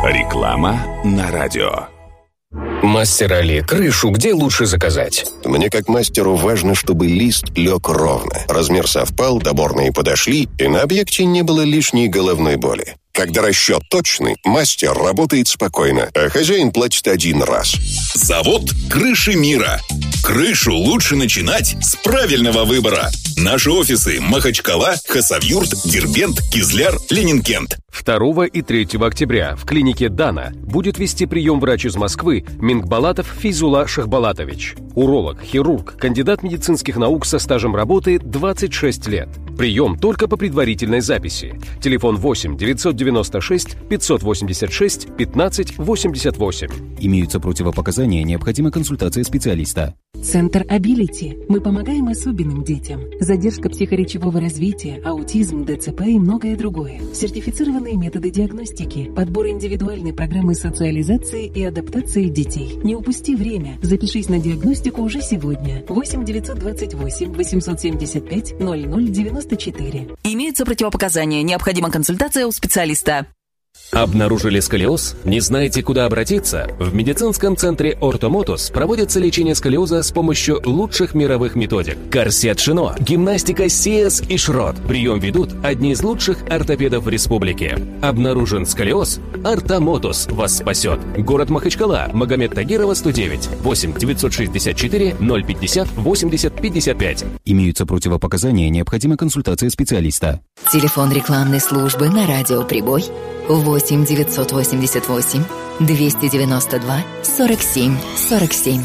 Реклама на радио. Мастер Али, крышу где лучше заказать? Мне как мастеру важно, чтобы лист лег ровно. Размер совпал, доборные подошли, и на объекте не было лишней головной боли. Когда расчет точный, мастер работает спокойно, а хозяин платит один раз. Завод «Крыши мира». Крышу лучше начинать с правильного выбора. Наши офисы: Махачкала, Хасавюрт, Дербент, Кизляр, Ленинкент. 2 и 3 октября в клинике «Дана» будет вести прием врач из Москвы Мингбалатов Фейзула Шахбалатович. Уролог, хирург, кандидат медицинских наук со стажем работы 26 лет. Прием только по предварительной записи. Телефон 8 996 586 15 88. Имеются противопоказания, необходима консультация специалиста. Центр Ability. Мы помогаем особенным детям. Задержка психоречевого развития, аутизм, ДЦП и многое другое. Сертифицированные методы диагностики, подбор индивидуальной программы социализации и адаптации детей. Не упусти время. Запишись на диагностику уже сегодня. 8 928 875 0094. Имеются противопоказания. Необходима консультация у специалиста. Обнаружили сколиоз? Не знаете, куда обратиться? В медицинском центре «Ортомотус» проводится лечение сколиоза с помощью лучших мировых методик. Корсет Шино, гимнастика Сиэс и Шрот. Прием ведут одни из лучших ортопедов в республике. Обнаружен сколиоз? «Ортомотус» вас спасет. Город Махачкала, Магомед Тагирова, 109. 8 964 050 80 55. Имеются противопоказания, необходима консультация специалиста. Телефон рекламной службы на радио «Прибой» 8 988 292 47 47.